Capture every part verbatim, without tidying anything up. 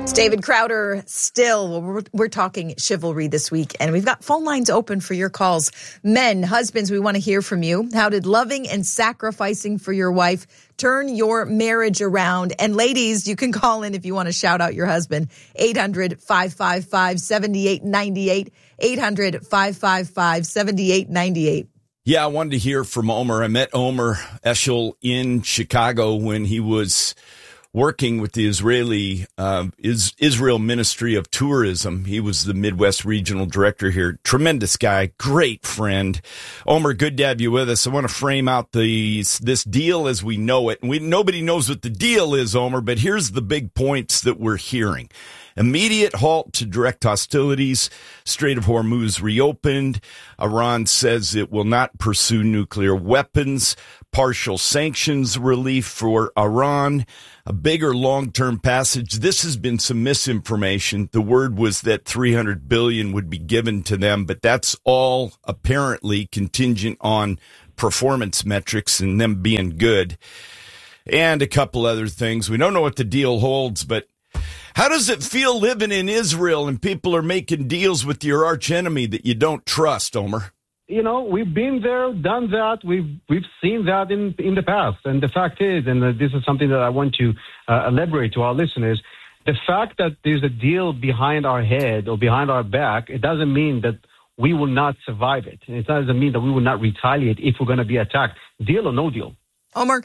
It's David Crowder still. We're, we're talking chivalry this week, and we've got phone lines open for your calls. Men, husbands, we want to hear from you. How did loving and sacrificing for your wife turn your marriage around? And ladies, you can call in if you want to shout out your husband. eight hundred, five five five, seven eight nine eight. eight hundred, five five five, seven eight nine eight. Yeah, I wanted to hear from Omer. I met Omer Eshel in Chicago when he was working with the Israeli uh, is Israel Ministry of Tourism. He was the Midwest Regional Director here. Tremendous guy, great friend. Omer, good to have you with us. I want to frame out the this deal as we know it. And we nobody knows what the deal is, Omer, but here's the big points that we're hearing. Immediate halt to direct hostilities. Strait of Hormuz reopened. Iran says it will not pursue nuclear weapons. Partial sanctions relief for Iran. A bigger long-term passage. This has been some misinformation. The word was that three hundred billion dollars would be given to them, but that's all apparently contingent on performance metrics and them being good. And a couple other things. We don't know what the deal holds, but how does it feel living in Israel and people are making deals with your archenemy that you don't trust, Omer? You know, we've been there, done that. We've we've seen that in in the past. And the fact is, and this is something that I want to uh, elaborate to our listeners, the fact that there's a deal behind our head or behind our back, it doesn't mean that we will not survive it. It doesn't mean that we will not retaliate if we're going to be attacked, deal or no deal. Omer,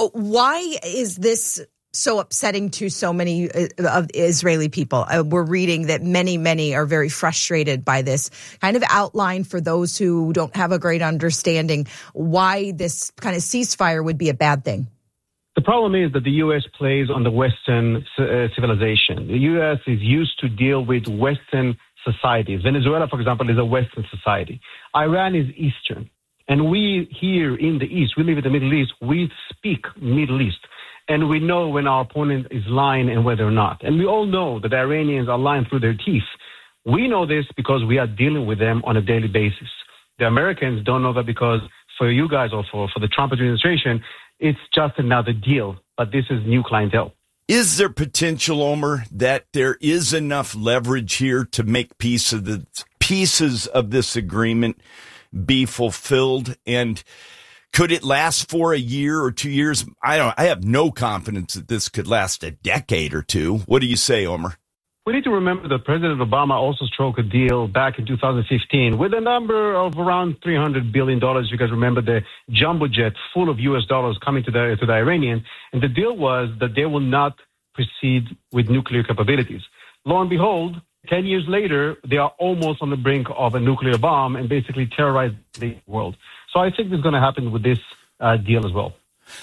why is this so upsetting to so many of Israeli people? Uh, we're reading that many, many are very frustrated by this. Kind of outline for those who don't have a great understanding why this kind of ceasefire would be a bad thing. The problem is that the U S plays on the Western uh, civilization. The U S is used to deal with Western societies. Venezuela, for example, is a Western society. Iran is Eastern. And we here in the East, we live in the Middle East, we speak Middle East. And we know when our opponent is lying and whether or not. And we all know that the Iranians are lying through their teeth. We know this because we are dealing with them on a daily basis. The Americans don't know that because for you guys or for, for the Trump administration, it's just another deal. But this is new clientele. Is there potential, Omer, that there is enough leverage here to make piece of the pieces of this agreement be fulfilled? And could it last for a year or two years? I don't. I have no confidence that this could last a decade or two. What do you say, Omer? We need to remember that President Obama also struck a deal back in two thousand fifteen with a number of around three hundred billion dollars. You guys remember the jumbo jet full of U S dollars coming to the, to the Iranians. And the deal was that they will not proceed with nuclear capabilities. Lo and behold, ten years later, they are almost on the brink of a nuclear bomb and basically terrorize the world. So I think this is going to happen with this uh, deal as well.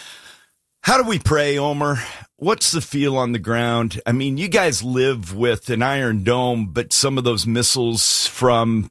How do we pray, Omer? What's the feel on the ground? I mean, you guys live with an Iron Dome, but some of those missiles from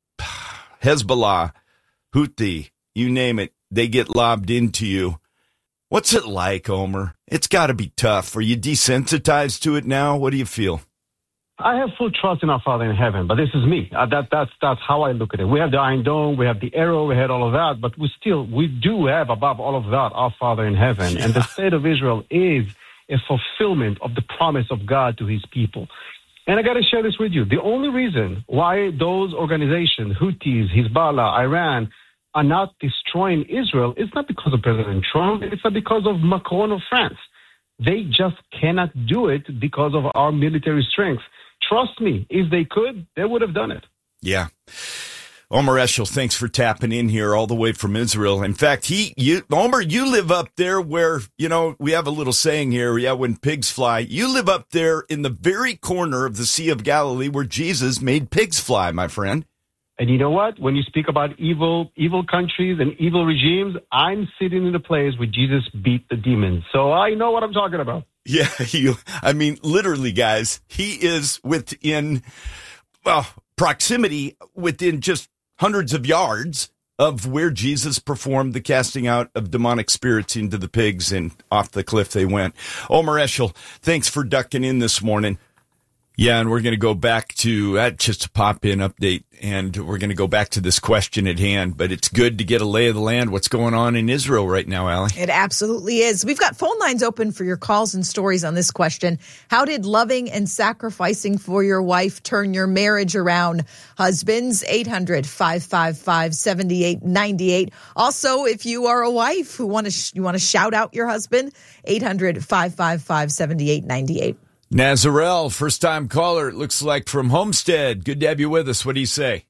Hezbollah, Houthi, you name it, they get lobbed into you. What's it like, Omer? It's got to be tough. Are you desensitized to it now? What do you feel? I have full trust in our Father in heaven, but this is me. Uh, that, that's that's how I look at it. We have the Iron Dome, we have the Arrow, we had all of that, but we still, we do have above all of that our Father in heaven. Yeah. And the state of Israel is a fulfillment of the promise of God to his people. And I got to share this with you. The only reason why those organizations, Houthis, Hezbollah, Iran, are not destroying Israel is not because of President Trump. It's not because of Macron of France. They just cannot do it because of our military strength. Trust me, if they could, they would have done it. Yeah. Omer Eshel, thanks for tapping in here all the way from Israel. In fact, he, you, Omer, you live up there where, you know, we have a little saying here, yeah, when pigs fly. You live up there in the very corner of the Sea of Galilee where Jesus made pigs fly, my friend. And you know what? When you speak about evil, evil countries and evil regimes, I'm sitting in the place where Jesus beat the demons. So I know what I'm talking about. Yeah, you, I mean, literally, guys, he is within, well, proximity, within just hundreds of yards of where Jesus performed the casting out of demonic spirits into the pigs, and off the cliff they went. Omer Eshel, thanks for ducking in this morning. Yeah, and we're going to go back to uh, just a pop-in update, and we're going to go back to this question at hand. But it's good to get a lay of the land. What's going on in Israel right now, Allie? It absolutely is. We've got phone lines open for your calls and stories on this question. How did loving and sacrificing for your wife turn your marriage around? Husbands, eight hundred, five five five, seven eight nine eight. Also, if you are a wife who want to sh- you want to shout out your husband, eight hundred, five five five, seven eight nine eight. Nazarel, first-time caller, it looks like from Homestead. Good to have you with us. What do you say?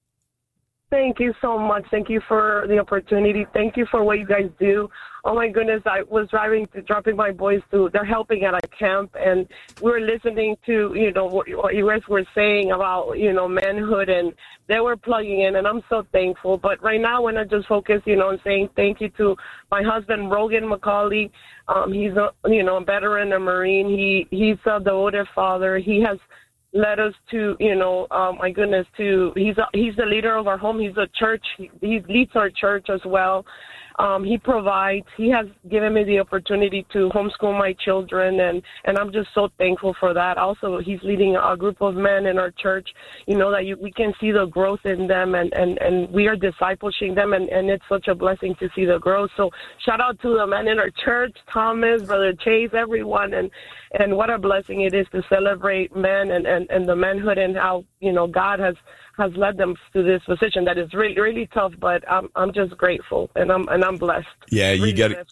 Thank you so much. Thank you for the opportunity. Thank you for what you guys do. Oh, my goodness, I was driving to dropping my boys to, they're helping at a camp, and we were listening to, you know, what, what you guys were saying about, you know, manhood, and they were plugging in, and I'm so thankful. But right now I want to just focus, you know, on saying thank you to my husband, Rogan McCauley. Um, he's, a, you know, a veteran, a Marine. He He's a devoted father. He has led us to, you know, uh, my goodness, to, he's a, he's the leader of our home. He's a church. He, he leads our church as well. Um, he provides. He has given me the opportunity to homeschool my children, and, and I'm just so thankful for that. Also, he's leading a group of men in our church, you know, that you, we can see the growth in them, and, and, and we are discipleshing them, and, and it's such a blessing to see the growth. So shout out to the men in our church, Thomas, Brother Chase, everyone, and, and what a blessing it is to celebrate men and, and, and the manhood, and how, you know, God has has led them to this position that is really, really tough, but I'm I'm just grateful, and I'm and I'm blessed. Yeah, you really got it.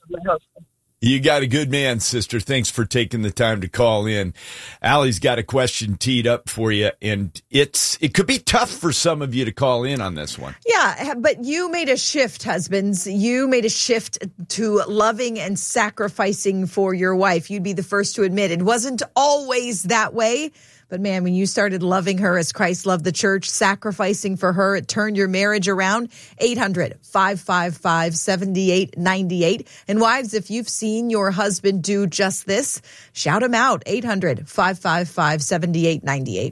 You got a good man, sister. Thanks for taking the time to call in. Allie's got a question teed up for you, and it's it could be tough for some of you to call in on this one. Yeah, but you made a shift, husbands. You made a shift to loving and sacrificing for your wife. You'd be the first to admit it wasn't always that way. But man, when you started loving her as Christ loved the church, sacrificing for her, it turned your marriage around. eight hundred, five five five, seven eight nine eight. And wives, if you've seen your husband do just this, shout him out. eight hundred, five five five, seven eight nine eight.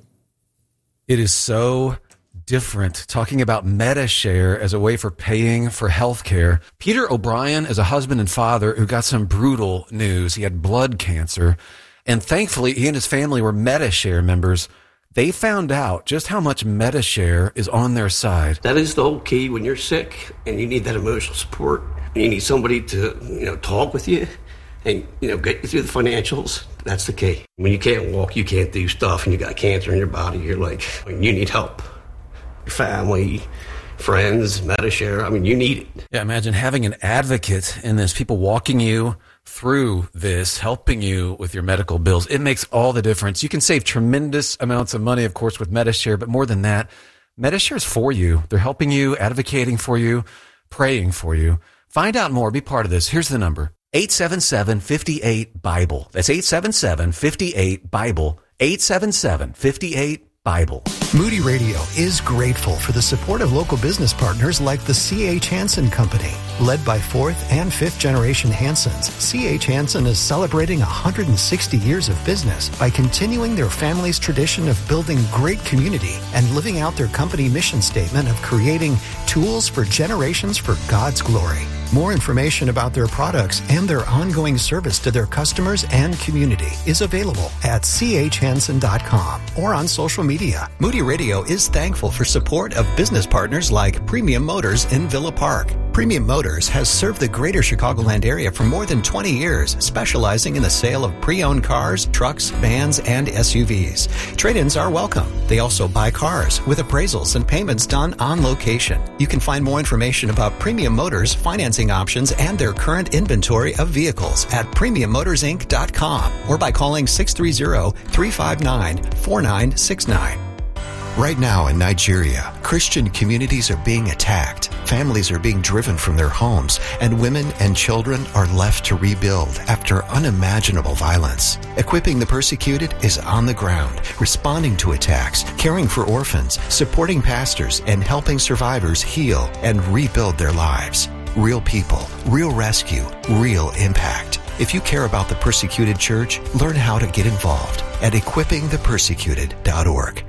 It is so different talking about MediShare as a way for paying for health care. Peter O'Brien is a husband and father who got some brutal news. He had blood cancer. And thankfully, he and his family were MediShare members. They found out just how much MediShare is on their side. That is the whole key when you're sick and you need that emotional support. And you need somebody to, you know, talk with you and, you know, get you through the financials. That's the key. When you can't walk, you can't do stuff, and you got cancer in your body, you're like, you need help. Your family, friends, MediShare, I mean, you need it. Yeah, imagine having an advocate in this, people walking you through this, helping you with your medical bills. It makes all the difference. You can save tremendous amounts of money, of course, with MediShare, but more than that, MediShare is for you. They're helping you, advocating for you, praying for you. Find out more. Be part of this. Here's the number. eight seven seven, five eight, Bible. That's eight seven seven, five eight, Bible. eight seven seven, five eight, Bible. Moody Radio is grateful for the support of local business partners like the C H. Hansen Company. Led by fourth and fifth generation Hansens, C H. Hansen is celebrating one hundred sixty years of business by continuing their family's tradition of building great community and living out their company mission statement of creating tools for generations for God's glory. More information about their products and their ongoing service to their customers and community is available at c h hansen dot com or on social media. Moody Radio is thankful for support of business partners like Premium Motors in Villa Park. Premium Motors has served the greater Chicagoland area for more than twenty years, specializing in the sale of pre-owned cars, trucks, vans, and S U Vs. Trade-ins are welcome. They also buy cars with appraisals and payments done on location. You can find more information about Premium Motors financing options and their current inventory of vehicles at premium motors inc dot com or by calling six three zero, three five nine, four nine six nine. Right now in Nigeria, Christian communities are being attacked, families are being driven from their homes, and women and children are left to rebuild after unimaginable violence. Equipping the Persecuted is on the ground, responding to attacks, caring for orphans, supporting pastors, and helping survivors heal and rebuild their lives. Real people, real rescue, real impact. If you care about the Persecuted Church, learn how to get involved at equipping the persecuted dot org.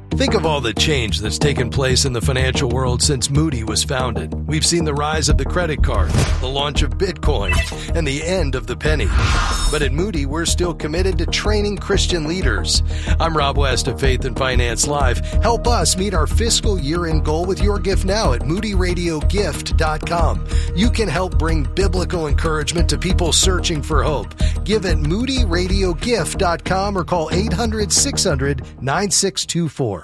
Think of all the change that's taken place in the financial world since Moody was founded. We've seen the rise of the credit card, the launch of Bitcoin, and the end of the penny. But at Moody, we're still committed to training Christian leaders. I'm Rob West of Faith and Finance Live. Help us meet our fiscal year-end goal with your gift now at moody radio gift dot com. You can help bring biblical encouragement to people searching for hope. Give at moody radio gift dot com or call eight hundred, six hundred, nine six two four.